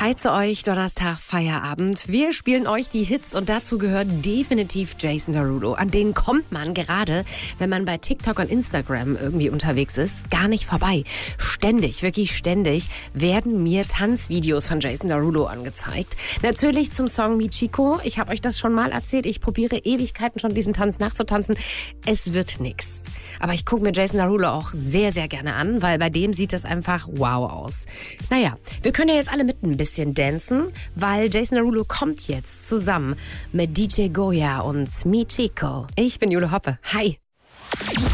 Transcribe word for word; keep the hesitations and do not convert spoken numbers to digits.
Hi zu euch, Donnerstag Feierabend. Wir spielen euch die Hits und dazu gehört definitiv Jason Derulo. An denen kommt man gerade, wenn man bei TikTok und Instagram irgendwie unterwegs ist, gar nicht vorbei. Ständig, wirklich ständig werden mir Tanzvideos von Jason Derulo angezeigt. Natürlich zum Song Michiko. Ich habe euch das schon mal erzählt. Ich probiere Ewigkeiten schon diesen Tanz nachzutanzen. Es wird nix. Aber ich gucke mir Jason Derulo auch sehr, sehr gerne an, weil bei dem sieht das einfach wow aus. Naja, wir können ja jetzt alle mit ein bisschen dancen, weil Jason Derulo kommt jetzt zusammen mit D J Goya und Michiko. Ich bin Jule Hoppe. Hi!